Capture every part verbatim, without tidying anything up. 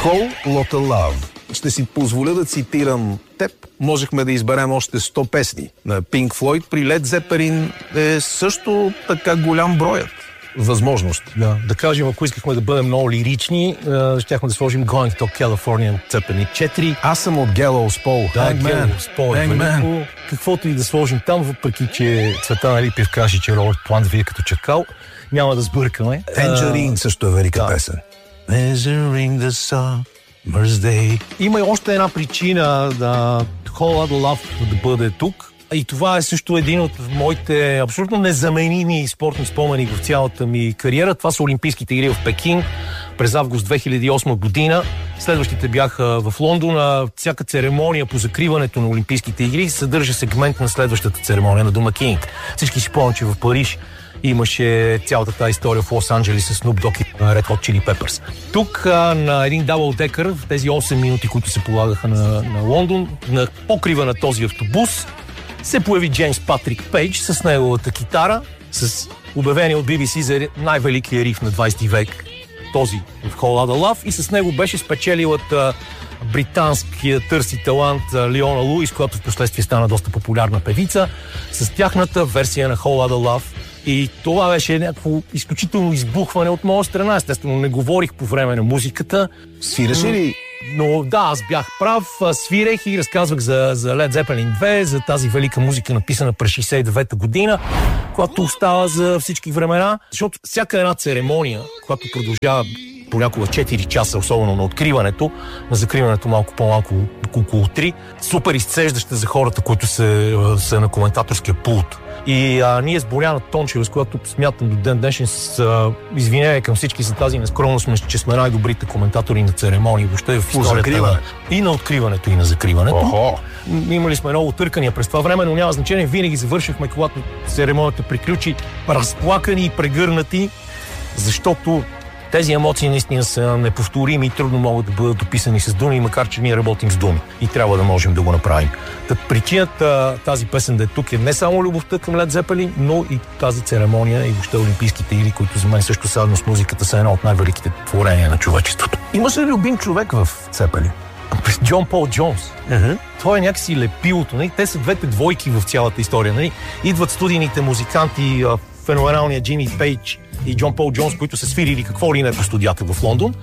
Whole Lotta Love. Ще си позволя да цитирам теб. Можехме да изберем още сто песни. На Pink Floyd при Led Zeppelin е също така голям броят възможности. Да, да кажем, ако искахме да бъдем много лирични, щяхме да сложим Going to California от Zeppelin четири. Аз съм от Gallows Pole. Да, Gallows Pole е велико. Каквото и да сложим там, въпреки че Цветан Алипиев каже, че Робърт Плант вие като чакал, няма да сбъркаме. Tangerine също е велика да. песен. Measuring the summer's day. Има и още една причина да Whole Lotta Love да бъде тук. И това е също един от моите абсолютно незаменими спортни спомени в цялата ми кариера. Това са Олимпийските игри в Пекин през август две хиляди и осма година. Следващите бяха в Лондон. Всяка церемония по закриването на Олимпийските игри съдържа сегмент на следващата церемония на домакините. Всички си помнят, че в Париж имаше цялата тази история в Лос-Анджелес с Snoop Dogg и Red Hot Chili Peppers. Тук а, на един дабл-декър, в тези осем минути, които се полагаха на, на Лондон, на покрива на този автобус, се появи Джеймс Патрик Пейдж с неговата китара, с обявение от Би Би Си за най-великия риф на двайсети век, този в Whole Lotta Love, и с него беше спечелилата британския търси талант Леона Луис, която в последствие стана доста популярна певица, с тяхната версия на Whole Lotta Love. И това беше някакво изключително избухване от моя страна. Естествено, не говорих по време на музиката. Свираш ли? Но да, аз бях прав, свирех и разказвах за, за Led Zeppelin две, за тази велика музика, написана през шейсет и девета година, която остава за всички времена, защото всяка една церемония, която продължава понякога четири часа, особено на откриването, на закриването малко по-малко, около три, супер изцеждаща за хората, които са, са на коментаторския пулт. И а, ние с Боряна Тончева, с която смятам до ден днешен с а, извинение към всички за тази нескромност, че сме най-добрите коментатори на церемонии, въобще в историята на, и на откриването, и на закриването. Охо. Имали сме много търкания през това време, но няма значение. Винаги завършихме, когато церемонията приключи, разплакани и прегърнати, защото тези емоции наистина са неповторими и трудно могат да бъдат описани с думи, макар че ние работим с думи и трябва да можем да го направим. Та причината тази песен да е тук е не само любовта към Led Zeppelin, но и тази церемония и въобще Олимпийските игри, които за мен също заедно с музиката са една от най-великите творения на човечеството. Имаш ли любим човек в Zeppelin? Джон Пол Джонс. Uh-huh. Това е някакси лепилото. Нали? Те са двете двойки в цялата история. Нали? Идват студийните музиканти, феноменалният Джимми Пейдж и Джон Пол Джонс, които са свирили какво ли не по студията в Лондон.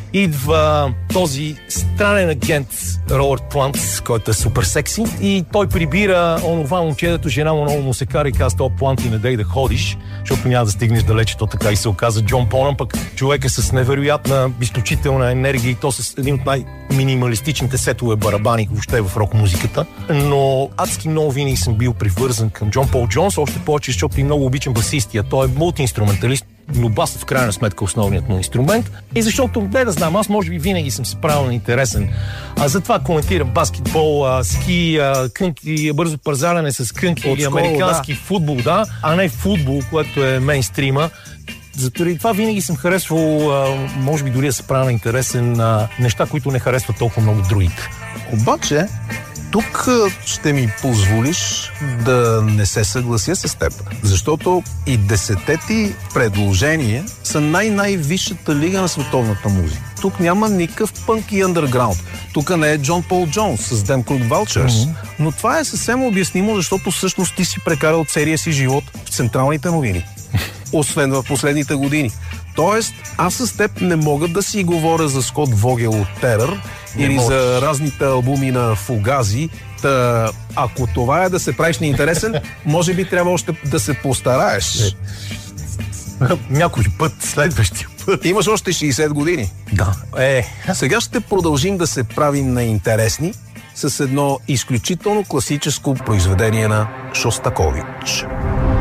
Идва този странен агент Робърт Плант, който е супер секси, и той прибира онова момче, дето жена му много му се кара и казва: "Това Плант, и не дей да ходиш, защото няма да стигнеш далече." То така и се оказа. Джон Понъм пък човек е с невероятна, изключителна енергия, и то с един от най-минималистичните сетове барабани въобще в рок-музиката. Но адски много винаги съм бил привързан към Джон Пол Джонс, още повече, защото и много обичам басистия. Той е мултиинструменталист, но басът в крайна сметка основният му инструмент. И защото, не да знам, аз може би винаги съм се правил на интересен. А затова коментирам баскетбол, а, ски, а, кънки, бързо парзаляне с кънки и американски да. футбол, да, а не футбол, което е мейнстрима. Затова това винаги съм харесвал, а, може би дори да се правя на интересен на неща, които не харесват толкова много другите. Обаче, тук ще ми позволиш да не се съглася с теб, защото и десетте ти предложения са най-най-висшата лига на световната музика. Тук няма никакъв пънк и андерграунд. Тук не е Джон Пол Джонс с Them Crooked Vultures, mm-hmm. но това е съвсем обяснимо, защото всъщност ти си прекарал целия си живот в централните новини, освен в последните години. Тоест, аз с теб не мога да си говоря за Скот Вогел от Терър или можеш. За разните албуми на Фугази. Та, ако това е да се правиш неинтересен, може би трябва още да се постараеш. Някой път, следващия път. Имаш още шейсет години. Да. Е. Сега ще продължим да се правим на интересни с едно изключително класическо произведение на Шостакович.